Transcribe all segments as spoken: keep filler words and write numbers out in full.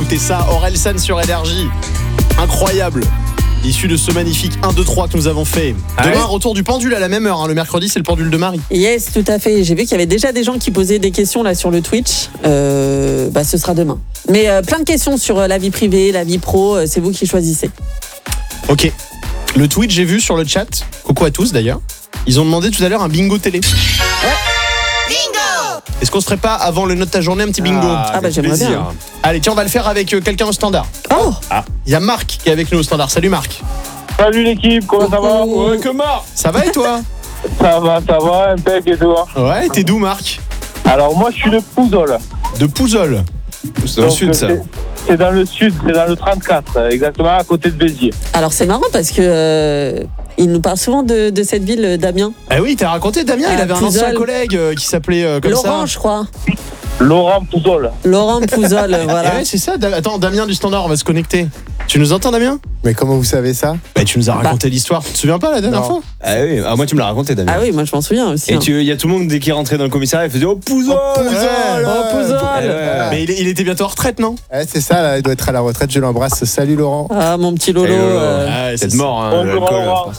écouter ça. Orelsan sur Énergie. Incroyable. Issu de ce magnifique un, deux, trois que nous avons fait. Ah Demain, ouais retour du pendule à la même heure. Hein. Le mercredi, c'est le pendule de Marie. Yes, tout à fait. J'ai vu qu'il y avait déjà des gens qui posaient des questions là sur le Twitch. Euh, bah, ce sera demain. Mais euh, plein de questions sur euh, la vie privée, la vie pro. Euh, c'est vous qui choisissez. Ok. Le Twitch, j'ai vu sur le chat. Coucou à tous d'ailleurs. Ils ont demandé tout à l'heure un bingo télé. Ouais. Bingo! Est-ce qu'on se ferait pas avant le note de ta journée un petit bingo? Ah, Ah bah, j'aimerais plaisir. bien. Allez, tiens, on va le faire avec euh, quelqu'un au standard. Oh, Il y a Marc qui est avec nous au standard. Salut Marc. Salut l'équipe, comment ça va? coucou. Ouais, que marre. Ça va et toi? Ça va, ça va, impec et toi? Ouais, t'es d'où Marc? Alors moi je suis de Pouzol. De Pouzol. C'est dans le Donc, sud, ça. c'est- C'est dans le sud, c'est dans le trente-quatre, exactement à côté de Béziers. Alors c'est marrant parce que euh, il nous parle souvent de, de cette ville, euh, Damien. Ah oui, t'as raconté Damien, Ah, il avait un Pouzol. ancien collègue euh, qui s'appelait euh, comme Laurent, ça. je crois. Laurent Pouzol. Laurent Pouzol, Eh voilà. ouais, c'est ça. Da- Attends, Damien du standard, on va se connecter. Tu nous entends Damien? Mais comment vous savez ça? Bah tu nous as raconté l'histoire. Tu te souviens pas la dernière Non. fois? Ah oui, ah, moi tu me l'as raconté, Damien. Ah oui, moi je m'en souviens aussi. Et hein. il y a tout le monde, dès qu'il rentrait dans le commissariat, il faisait Oh, Pouzol Oh, Pouzol. Oh, Pouzol. Ouais, ouais. Mais il, il était bientôt en retraite, non? Ouais, c'est ça, là, il doit être à la retraite, je l'embrasse. Salut Laurent. Ah, mon petit Lolo. Eh, Lolo. euh, Ah, ouais, C'est c'est mort, hein, Bon, l'alcool. Laurent.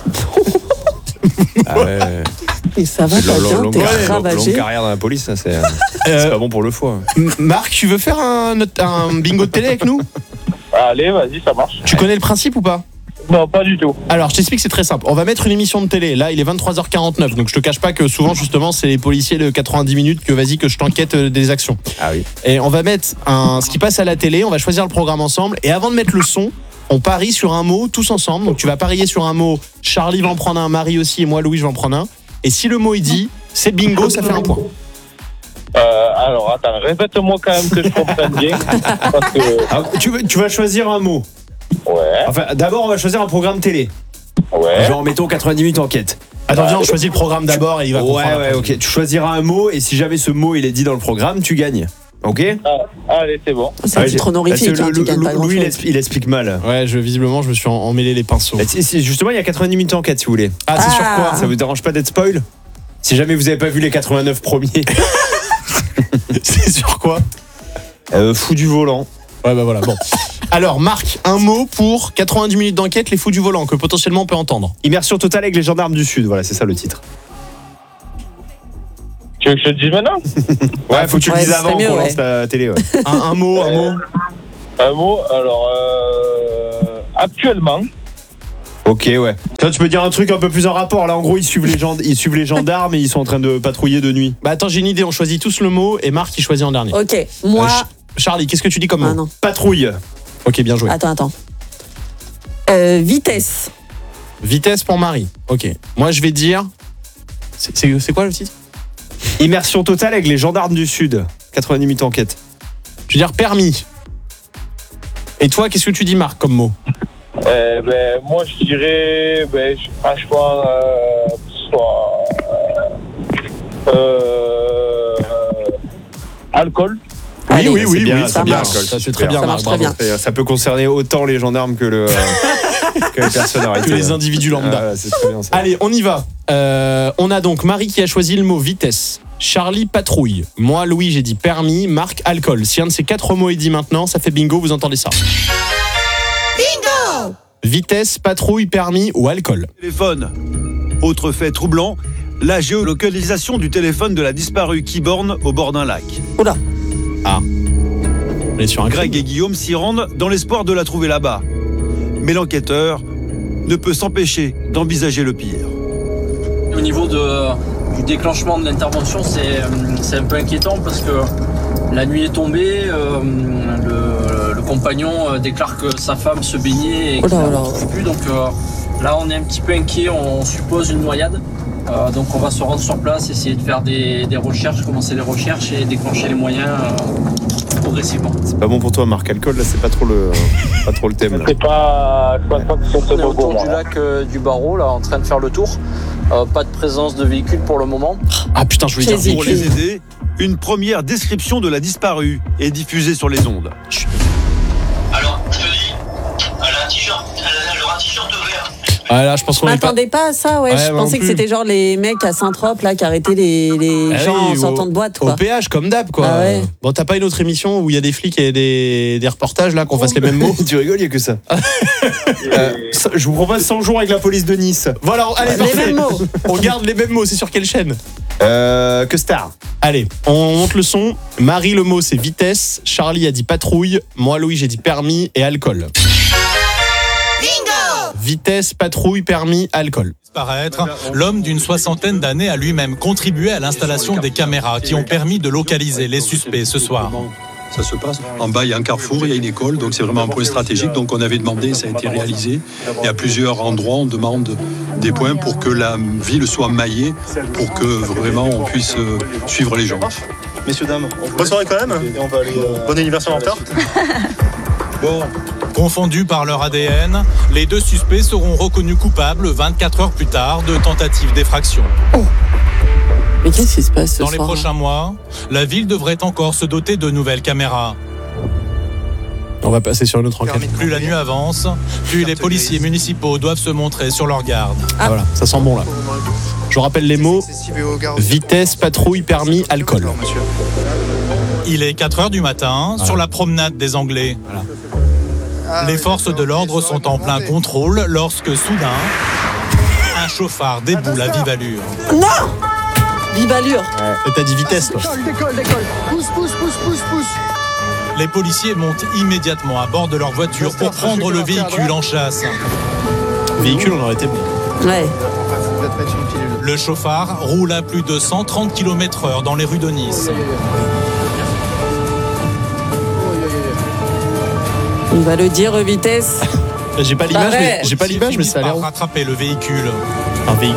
Ah ouais. Et ça va C'est pas long- bien, long- t'es longue- longue ravagé. carrière dans la police, ça, c'est Euh, c'est pas bon pour le foie. M- Marc, tu veux faire un, note- un bingo de télé avec nous? Allez, vas-y, ça marche. Tu connais le principe ou pas? Non, pas du tout. Alors, je t'explique, c'est très simple. On va mettre une émission de télé. Là, il est vingt-trois heures quarante-neuf. Donc, je te cache pas que souvent, justement, c'est les policiers de quatre-vingt-dix minutes que vas-y, que je t'enquête euh, des actions. Ah oui. Et on va mettre un, ce qui passe à la télé. On va choisir le programme ensemble. Et avant de mettre le son, on parie sur un mot tous ensemble. Donc, tu vas parier sur un mot. Charlie va en prendre un, Marie aussi, et moi, Louis, je vais en prendre un. Et si le mot est dit, c'est bingo, ça fait un point. Euh, alors, attends, répète-moi quand même que je comprenne bien. Parce que, Ah, tu, veux- tu vas choisir un mot. ouais, Enfin, d'abord, on va choisir un programme télé. ouais. Genre, mettons quatre-vingt-dix minutes enquête. Attends, viens, on choisit le programme d'abord et il va Ouais, comprendre. ouais, ok. Tu choisiras un mot et si jamais ce mot il est dit dans le programme, tu gagnes. Ok? Ah, allez, c'est bon. C'est un Ouais, titre j'ai- honorifique, parce que hein, le- tu gagnes le- pas Louis, il, grand-chose. expl- il explique mal. Ouais, je, visiblement, je me suis en- emmêlé les pinceaux. Bah, c'est- c'est- Justement, il y a quatre-vingt-dix minutes enquête si vous voulez. Ah, c'est sur Ah. quoi? Ça vous dérange pas d'être spoil? Si jamais vous avez pas vu les quatre-vingt-neuf premiers. C'est sur quoi? Euh, fou du volant. Ouais, bah voilà, bon. Alors, Marc, un mot pour quatre-vingt-dix minutes d'enquête, les fous du volant, que potentiellement on peut entendre. Immersion totale avec les gendarmes du Sud. Voilà, c'est ça le titre. Tu veux que je te dise maintenant? Ouais, faut que tu le Ouais, dises ce avant serait mieux, qu'on ouais. lance la télé. Ouais. Un, un mot, un mot. Un mot, alors, euh, actuellement, Ok, ouais. Toi, tu peux dire un truc un peu plus en rapport. Là, en gros, ils suivent les, gend- ils suivent les gendarmes et ils sont en train de patrouiller de nuit. Bah attends, j'ai une idée, on choisit tous le mot et Marc il choisit en dernier. Ok, moi. Euh, Ch- Charlie, qu'est-ce que tu dis comme mot? Ah non, Patrouille. Ok, bien joué. attends, attends. Euh, vitesse. Vitesse pour Marie. Ok. Moi je vais dire. C'est, c'est, c'est quoi le titre? Immersion totale avec les gendarmes du Sud. quatre-vingt-dix minutes enquête. Je vais dire permis. Et toi, qu'est-ce que tu dis, Marc, comme mot? euh, ben, moi je dirais, ben, je- franchement, euh, soit, euh, euh, alcool. Allez, oui, oui, c'est bien, oui, c'est ça bien, marche. alcool, Ça, c'est super. très bien, Ça Marc. marche très bravo. bien. Et ça peut concerner autant les gendarmes que, le, que les personnes arrêtées. Que les individus lambda. Ah, c'est très bien ça. Allez, on y va. Euh, on a donc Marie qui a choisi le mot vitesse. Charlie, patrouille. Moi, Louis, j'ai dit permis. Marc, alcool. Si un de ces quatre mots est dit maintenant, ça fait bingo, vous entendez ça. Bingo! Vitesse, patrouille, permis ou alcool. Téléphone. Autre fait troublant, la géolocalisation du téléphone de la disparue Kiborn au bord d'un lac. Oula. On est sur un Greg et Guillaume s'y rendent dans l'espoir de la trouver là-bas. Mais l'enquêteur ne peut s'empêcher d'envisager le pire. Au niveau de, du déclenchement de l'intervention, c'est, euh, c'est un peu inquiétant parce que la nuit est tombée, euh, le, le compagnon euh, déclare que sa femme se baignait et Oh qu'il là ne là. la retrouve plus. Donc euh, là, on est un petit peu inquiet, on suppose une noyade. Euh, donc on va se rendre sur place, essayer de faire des, des recherches, commencer les recherches et déclencher les moyens euh, progressivement. C'est pas bon pour toi, Marc. Alcool, là, c'est pas trop le, pas trop le thème. Là. C'est pas, je pense pas que c'est On est bon pour autour moi. du lac euh, du Barreau, là, en train de faire le tour. Euh, pas de présence de véhicule pour le moment. Ah putain, je voulais dire. Chez Pour les aider, une première description de la disparue est diffusée sur les ondes. Alors, je te dis, elle a un t-shirt, elle a, elle aura un t-shirt vert. Ah là, je pense Je qu'on est pas. m'attendais pas à ça, ouais. Ouais, je moi non pensais que plus. c'était genre les mecs à Saint-Trope là qui arrêtaient les, les Ah gens oui, en sortant au- de boîte, Au quoi. péage, comme d'hab, quoi. Ah ouais. Bon, t'as pas une autre émission où il y a des flics et des, des reportages, là, qu'on fasse les mêmes mots? Tu rigoles, il y a que ça. Euh, ça- je vous propose cent jours avec la police de Nice. Voilà, allez, Les parfait. mêmes mots. On garde les mêmes mots, c'est sur quelle chaîne? Euh, que Star. Allez, on monte le son. Marie, le mot, c'est vitesse. Charlie a dit patrouille. Moi, Louis, j'ai dit permis et alcool. Bingo! Vitesse, patrouille, permis, alcool. Disparaître, l'homme d'une soixantaine d'années a lui-même contribué à l'installation des caméras qui ont permis de localiser les suspects ce soir. Ça se passe. En bas, il y a un carrefour, il y a une école, donc c'est vraiment un point stratégique. Donc on avait demandé, ça a été réalisé. Et à plusieurs endroits, on demande des points pour que la ville soit maillée, pour que vraiment on puisse euh, suivre les gens. Messieurs, dames, bonne soirée quand même. Et on va aller, euh, bon anniversaire en retard. Bon. Confondus par leur A D N, les deux suspects seront reconnus coupables vingt-quatre heures plus tard de tentative d'effraction. Mais qu'est-ce qui se passe ce Dans soir les prochains mois, la ville devrait encore se doter de nouvelles caméras. On va passer sur une autre enquête. Plus la nuit avance, plus les policiers municipaux doivent se montrer sur leur garde. Ah, voilà, ça sent bon là. Je vous rappelle les mots. Vitesse, patrouille, permis, alcool. Il est quatre heures du matin, Voilà. sur la promenade des Anglais. Voilà. Les forces de l'ordre sont en plein contrôle lorsque soudain, un chauffard déboule à vive allure. Non! Vive allure. Ouais. T'as dit vitesse, toi. Décolle, décolle. Pousse, pousse, pousse, pousse, pousse. Les policiers montent immédiatement à bord de leur voiture pour prendre le véhicule en chasse. Véhicule, on aurait été bon. Ouais. Vous êtes mettre une pilule. Le chauffard roule à plus de cent trente kilomètres heure dans les rues de Nice. On va le dire, vitesse. J'ai pas l'image, mais, Arrête. j'ai pas l'image, mais ça a l'air. Par rattraper le véhicule. Un véhicule.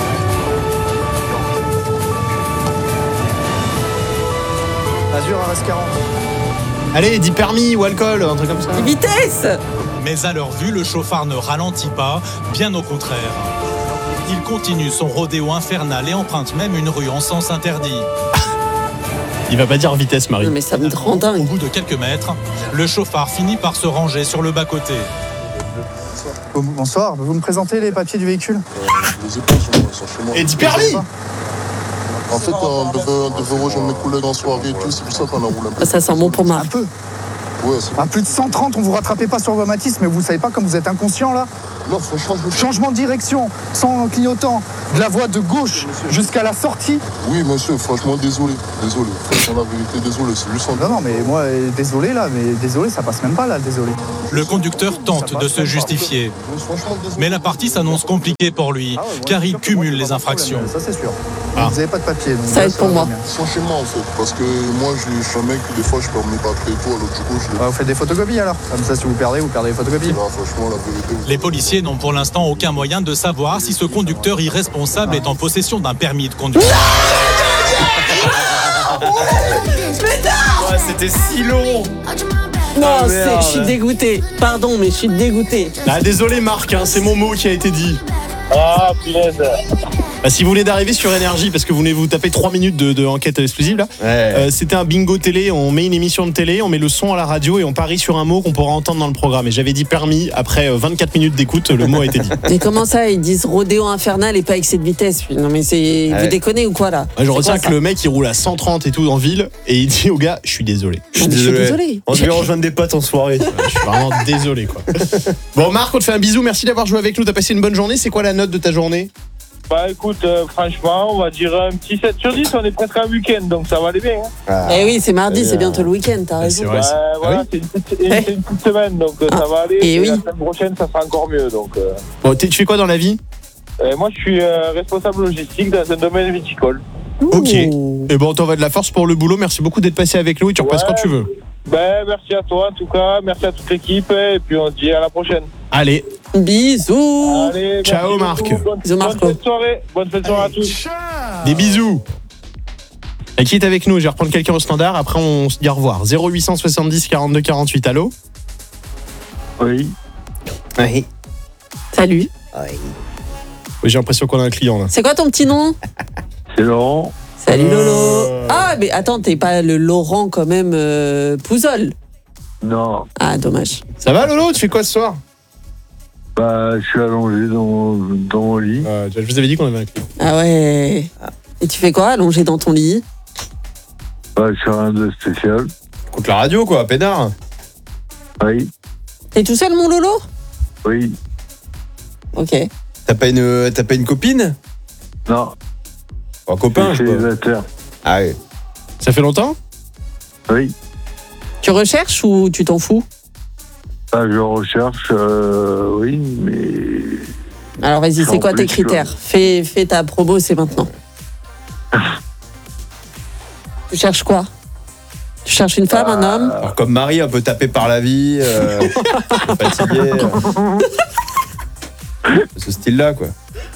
Azur, R S quarante. Allez, dis permis ou alcool, un truc comme ça. Vitesse! Mais à leur vue, le chauffard ne ralentit pas, bien au contraire. Il continue son rodéo infernal et emprunte même une rue en sens interdit. Il va pas dire vitesse, Marie. Non, mais ça me rend Au dingue. bout de quelques mètres, le chauffard finit par se ranger sur le bas-côté. Bonsoir, vous me présentez les papiers du véhicule? Et dis permis! En fait, on devait, on devait rejoindre mes collègues en soirée et tout, c'est pour ça qu'on a roulé un peu. Ça sent bon pour Un Marc. peu. Ouais, c'est À plus de cent trente, on vous rattrapait pas sur vos matisses, mais vous savez pas comme vous êtes inconscient là? Non, franchement, je me suis... Changement de direction, sans clignotant, de la voie de gauche jusqu'à la sortie. Oui, monsieur, franchement, désolé. Désolé. Franchement, la vérité, désolé. C'est juste un... Non, non, mais moi, euh, désolé là, mais désolé, ça passe même pas là, désolé. Le conducteur tente de se justifier. Mais la partie s'annonce compliquée pour lui, car il cumule les infractions. Ça, c'est sûr. Ah. Vous avez pas de papier. Donc Ça va être pour moi. Ils sont chez moi, en fait. Parce que moi, je suis un mec, des fois, je perds mes papiers et tout, alors du coup, je les... Bah, vous faites des photocopies alors. Comme ça, si vous perdez, vous perdez les photocopies. Là, franchement, la vérité... Les policiers n'ont pour l'instant aucun moyen de savoir si ce conducteur irresponsable est en possession d'un permis de conduire. Ouais, c'était si long. Non, Ah, c'est- merde. je suis dégoûté. Pardon, mais je suis dégoûté. Ah, désolé, Marc, hein, c'est mon mot qui a été dit. Ah, punaise. Bah, si vous venez d'arriver sur Énergie, parce que vous venez vous taper trois minutes de, de enquête exclusive là, Ouais. euh, c'était un bingo télé. On met une émission de télé, on met le son à la radio et on parie sur un mot qu'on pourra entendre dans le programme. Et j'avais dit permis. Après euh, vingt-quatre minutes d'écoute, le mot a été dit. Mais comment ça, ils disent rodéo infernal et pas excès de vitesse? Non, mais c'est. Ouais. Vous déconnez ou quoi là? Ouais, je C'est retiens quoi, que ça? le mec il roule à cent trente et tout en ville et il dit au gars, je suis désolé. Non, mais je suis désolée. On devait rejoindre des potes en soirée. Ouais, je suis vraiment désolé quoi. Bon Marc, on te fait un bisou. Merci d'avoir joué avec nous. T'as passé une bonne journée. C'est quoi la note de ta journée? Bah écoute, euh, franchement, on va dire un petit sept sur dix, on est presque un week-end, donc ça va aller bien. Hein. Eh oui, c'est mardi, c'est Euh, bientôt le week-end, t'as c'est raison. vrai. Bah, c'est- voilà, Ah c'est une, petite- une- c'est une petite semaine, donc euh, ça va aller. et Et oui. La semaine prochaine, ça sera encore mieux. Donc, euh. Bon, t'es- tu fais quoi dans la vie? Euh, moi, je suis euh, responsable logistique dans un domaine viticole. Ok. Ouh. Et bon, on t'envoie de la force pour le boulot. Merci beaucoup d'être passé avec nous et tu repasses Ouais. quand tu veux. Ben, merci à toi en tout cas, merci à toute l'équipe, et puis on se dit à la prochaine. Allez, Bisous. Allez, Ciao, merci Marc. beaucoup. Bonne, Bisous, bonne Marco. fin de soirée. Bonne fin de soirée à tous. des bisous. Et qui est avec nous? Je vais reprendre quelqu'un au standard. Après, on se dit au revoir. zéro huit cent soixante-dix quarante-deux quarante-huit. Allô? Oui. Oui. Salut. Oui, j'ai l'impression qu'on a un client là. C'est quoi ton petit nom? C'est Laurent. Salut Euh. Lolo. Ah, mais attends, t'es pas le Laurent quand même euh, Pouzol? Non. Ah, dommage. Ça va Lolo? Tu fais quoi ce soir? Bah, je suis allongé dans, dans mon lit. Euh, je vous avais dit qu'on avait un clip. Ah ouais. Et tu fais quoi, allongé dans ton lit? Bah, je fais rien de spécial. Contre la radio, quoi, pédard. Oui. T'es tout seul, mon Lolo? Oui. Ok. T'as pas une, t'as pas une copine? Non. Un copain, je sais pas. Célibataire. Ah oui. Ça fait longtemps? Oui. Tu recherches ou tu t'en fous? Bah, je recherche, euh, oui, mais... Alors vas-y, c'est En quoi tes plus, critères? Fais, fais ta promo, c'est maintenant. Tu cherches quoi? Tu cherches une femme, un homme? Alors, comme Marie, un peu tapé par la vie, euh, fatigué. euh. Ce style-là, quoi.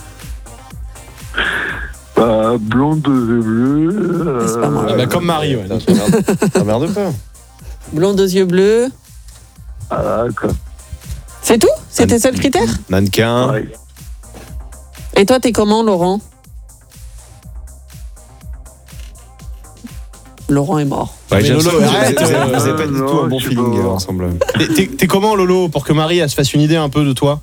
Bah, blonde aux yeux bleus... euh, C'est pas moi. Ah bah, comme Marie, ouais. T'emmerdes pas. Blonde aux yeux bleus. Voilà, quoi. C'est tout? C'est tes seuls critères? Mannequin. Ouais. Et toi, t'es comment, Laurent? Laurent est mort. Ouais, Mais j'ai Lolo, l'impression que arrête, vous avez- euh, vous avez pas du non, tout un bon je sais feeling pas. euh, ensemble. T'es- T'es t'es comment, Lolo, pour que Marie elle se fasse une idée un peu de toi?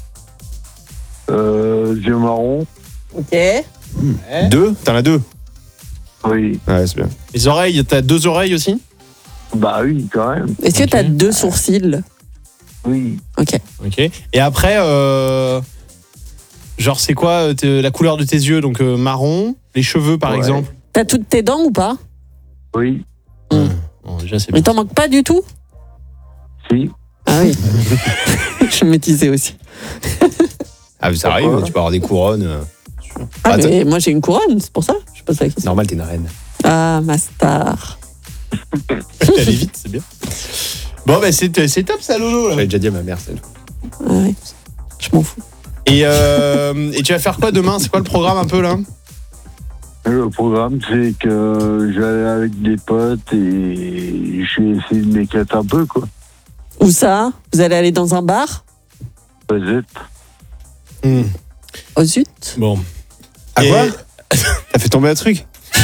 Euh, yeux marron. Ok. Deux? T'en as deux? Oui. Ouais, c'est bien. Les oreilles, t'as deux oreilles aussi? Bah oui, quand même. Est-ce que Ok. t'as deux sourcils? Oui. Ok. Ok. Et après, euh, genre, c'est quoi euh, t'es- la couleur de tes yeux? Donc euh, marron, les cheveux par Ouais. exemple. T'as toutes tes dents ou pas? Oui. Bon, déjà, c'est Mais bien. t'en manques pas du tout? Si. Ah oui. Je me disais aussi. Ah, mais ça Pourquoi arrive, tu peux avoir des couronnes. euh. Ah, Attends. mais moi j'ai une couronne, c'est pour ça que je pose la question. Normal, t'es une reine. Ah, ma star. T'es allé vite, c'est bien. Bon, bah, c'est c'est top ça, Lolo. là. J'avais déjà dit à ma mère, c'est Ah ouais. Je m'en fous. Et, euh, et tu vas faire quoi demain? C'est quoi le programme un peu là? Le programme, c'est que je vais aller avec des potes et je vais essayer de m'éclater un peu, quoi. Où ça? Vous allez aller dans un bar? Peut-être. Hmm. Oh zut. Bon. Ah Et- quoi? T'as fait tomber un truc?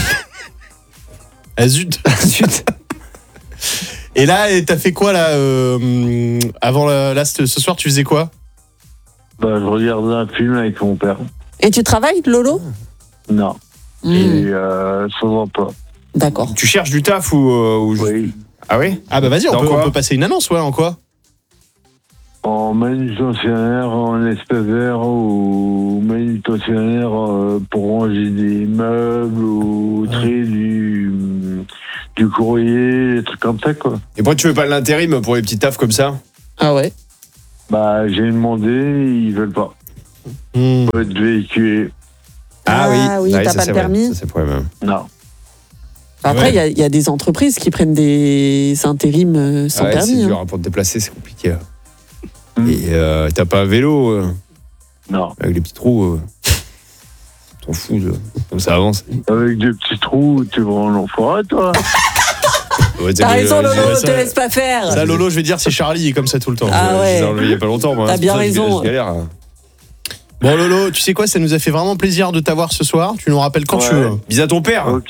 Ah zut. Zut. Et là, et t'as fait quoi là euh, avant la- là, ce ce soir, tu faisais quoi? Bah, je regardais un film avec mon père. Et tu travailles, Lolo? Non. Hmm, Et euh, sans emploi. D'accord. Tu cherches du taf ou. euh, ou- Oui. Ah oui? Ah bah vas-y, on Dans peut, quoi on peut passer une annonce, ouais, en quoi? En manutentionnaire, en espèce ou manutentionnaire euh, pour ranger des meubles ou trier du, du courrier, des trucs comme ça, quoi. Et pourquoi tu veux pas l'intérim pour les petits tafs comme ça? Ah ouais. Bah, j'ai demandé, ils veulent pas. Hmm. Faut être véhiculé. Ah oui, Ouais, t'as ça, pas c'est le vrai. permis. Ça, c'est le problème. Non. Après, il Ouais. y a- il y, a des entreprises qui prennent des intérims euh, sans Ouais, c'est permis. dur hein. hein, pour te déplacer, c'est compliqué. là. Mm. Et euh, t'as pas un vélo euh, Non. avec les petits trous. Euh, t'en fous, euh, comme ça avance. Avec des petits trous, tu vas en enfoiré, toi. Ouais, T'as t'as- raison, euh, Lolo, ouais, te ça- laisse pas faire. Ça, Lolo, je vais dire, c'est Charlie, il est comme ça tout le temps. Ah Je ouais. les ai enlevés il y a pas longtemps, moi. T'as c'est bien pour ça que je- raison. Je galère. hein. Bon, Lolo, tu sais quoi, ça nous a fait vraiment plaisir de t'avoir ce soir. Tu nous rappelles quand tu Ouais. veux. Bis à ton père. Ok.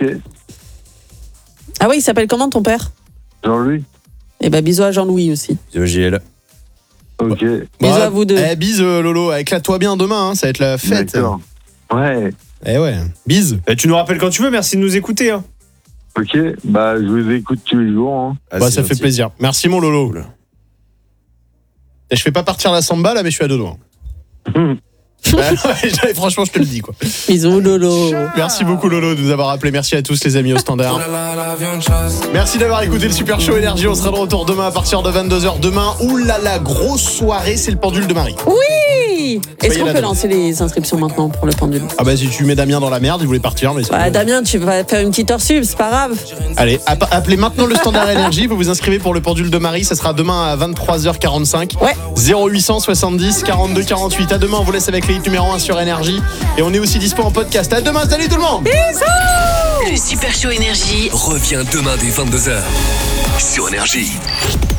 Ah oui, il s'appelle comment ton père? Jean-Louis. Eh ben bisous à Jean-Louis aussi. Bisous, J L. Ok. Bisous à vous deux. Eh, bise, euh, Lolo. Éclate-toi bien demain, hein, ça va être la fête. D'accord. Ouais. Eh ouais. Bise. Bah, tu nous rappelles quand tu veux, merci de nous écouter. Hein. Ok. Bah, je vous écoute tous les jours. Hein. Ah, Bah, c'est ça fait gentil. plaisir. Merci, mon Lolo. Et je fais pas partir la samba là, mais je suis à deux doigts. Bah, ouais, franchement, je te le dis quoi. Bisous, Lolo. Merci beaucoup, Lolo, de nous avoir appelé. Merci à tous, les amis au standard. Merci d'avoir écouté le Super Show Énergie. On sera de retour demain à partir de vingt-deux heures. Demain, oulala, grosse soirée, c'est le pendule de Marie. Oui. Est-ce Soyez qu'on là peut demain. lancer les inscriptions maintenant pour le pendule? Ah bah si tu mets Damien dans la merde, il voulait partir, mais c'est Bah, bon. Damien, tu vas faire une petite heure sub, c'est pas grave. Allez, app- appelez maintenant le standard énergie. Vous vous inscrivez pour le pendule de Marie. Ça sera demain à vingt-trois heures quarante-cinq. Ouais. zéro huit cent soixante-dix quarante-deux quarante-huit. À demain, on vous laisse avec les hits numéro un sur Énergie. Et on est aussi dispo en podcast. À demain, salut tout le monde. Le Super Show Énergie revient demain dès vingt-deux heures sur Énergie.